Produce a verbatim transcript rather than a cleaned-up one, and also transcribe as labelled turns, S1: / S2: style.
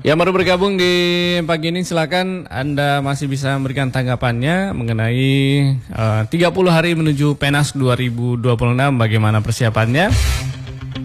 S1: Yang baru bergabung di pagi ini, silakan Anda masih bisa memberikan tanggapannya mengenai uh, tiga puluh hari menuju Penas dua ribu dua puluh enam, bagaimana persiapannya.